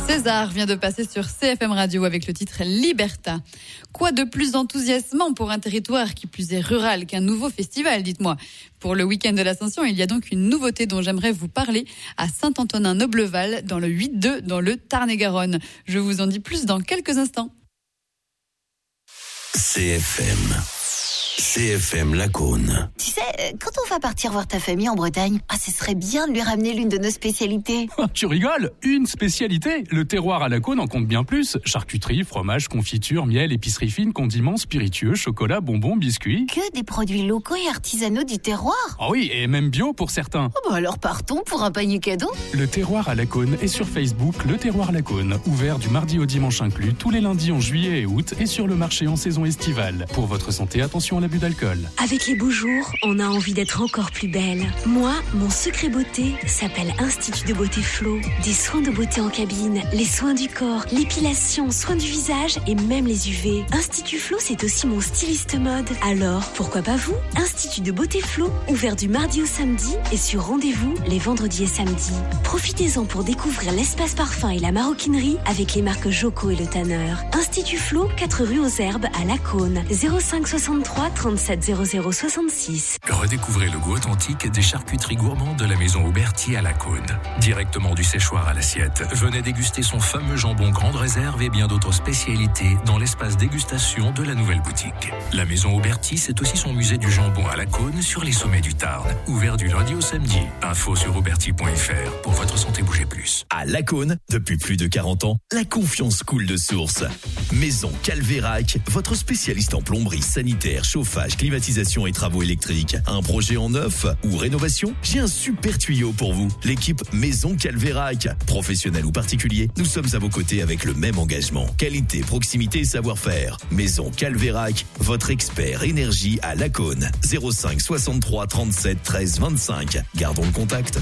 César vient de passer sur CFM Radio avec le titre Liberta. Quoi de plus enthousiasmant pour un territoire qui plus est rural qu'un nouveau festival, dites-moi. Pour le week-end de l'Ascension, il y a donc une nouveauté dont j'aimerais vous parler à Saint-Antonin-Nobleval, dans le 8-2, dans le Tarn-et-Garonne. Je vous en dis plus dans quelques instants. CFM Lacaune. Tu sais, quand on va partir voir ta famille en Bretagne, ce serait bien de lui ramener l'une de nos spécialités. Tu rigoles? Une spécialité? Le terroir à Lacaune en compte bien plus. Charcuterie, fromage, confiture, miel, épicerie fine, condiments, spiritueux, chocolat, bonbons, biscuits. Que des produits locaux et artisanaux du terroir. Ah oui, et même bio pour certains. Alors partons pour un panier cadeau. Le terroir à Lacaune est sur Facebook, le terroir Lacaune, ouvert du mardi au dimanche inclus, tous les lundis en juillet et août, et sur le marché en saison estivale. Pour votre santé, attention à l'abus d'alcool. Avec les beaux jours, on a envie d'être encore plus belle. Moi, mon secret beauté s'appelle Institut de Beauté Flo. Des soins de beauté en cabine, les soins du corps, l'épilation, soins du visage et même les UV. Institut Flo, c'est aussi mon styliste mode. Alors, pourquoi pas vous? Institut de Beauté Flo, ouvert du mardi au samedi et sur rendez-vous les vendredis et samedis. Profitez-en pour découvrir l'espace parfum et la maroquinerie avec les marques Joko et Le Tanneur. Institut Flo, 4 rue aux Herbes à Lacaune. 05 63 37 00 66. Redécouvrez le goût authentique des charcuteries gourmandes de la maison Auberti à Lacaune. Directement du séchoir à l'assiette, venez déguster son fameux jambon Grande Réserve et bien d'autres spécialités dans l'espace dégustation de la nouvelle boutique. La maison Auberti, c'est aussi son musée du jambon à Lacaune sur les sommets du Tarn. Ouvert du lundi au samedi. Info sur auberti.fr. Pour votre santé, bougez plus. À Lacaune, depuis plus de 40 ans, la confiance coule de source. Maison Calvérac, votre spécialiste en plomberie, sanitaire, chauffage, climatisation et travaux électriques. Un projet en neuf ou rénovation? J'ai un super tuyau pour vous. L'équipe Maison Calvérac. Professionnel ou particulier, nous sommes à vos côtés avec le même engagement. Qualité, proximité et savoir-faire. Maison Calvérac, votre expert énergie à Lacaune. 05 63 37 13 25. Gardons le contact.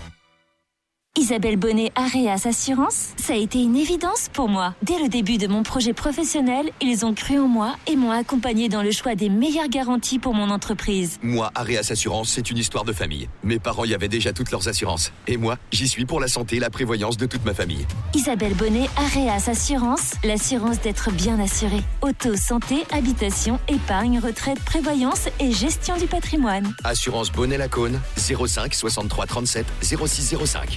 Isabelle Bonnet, Areas Assurance, ça a été une évidence pour moi. Dès le début de mon projet professionnel, ils ont cru en moi et m'ont accompagné dans le choix des meilleures garanties pour mon entreprise. Moi, Areas Assurance, c'est une histoire de famille. Mes parents y avaient déjà toutes leurs assurances. Et moi, j'y suis pour la santé et la prévoyance de toute ma famille. Isabelle Bonnet, Areas Assurance, l'assurance d'être bien assuré. Auto, santé, habitation, épargne, retraite, prévoyance et gestion du patrimoine. Assurance Bonnet Lacaune, 05 63 37 06 05.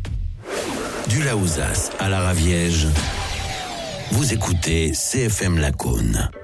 Du Laouzas à la Raviège, vous écoutez CFM Lacaune.